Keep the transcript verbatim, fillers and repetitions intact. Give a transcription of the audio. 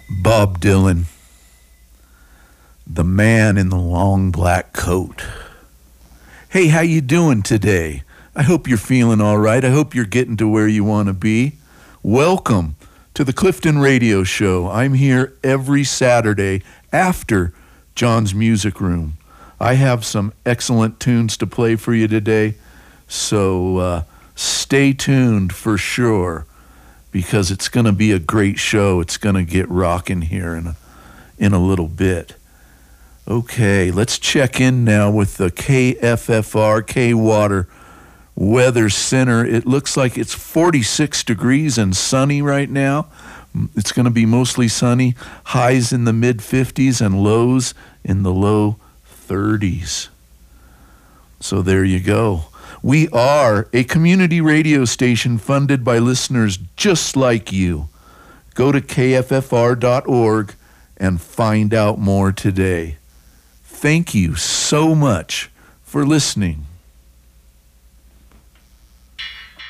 Bob Dylan, the man in the long black coat. Hey, how you doing today? I hope you're feeling all right. I hope you're getting to where you want to be. Welcome to the Clifton Radio Show. I'm here every Saturday after John's Music Room. I have some excellent tunes to play for you today, so uh, stay tuned for sure, because it's going to be a great show. It's going to get rocking here in a, in a little bit. Okay, let's check in now with the K F F R K-Water Weather Center. It looks like it's forty-six degrees and sunny right now. It's going to be mostly sunny, highs in the mid fifties and lows in the low thirties. So there you go. We are a community radio station funded by listeners just like you. Go to K F F R dot org and find out more today. Thank you so much for listening.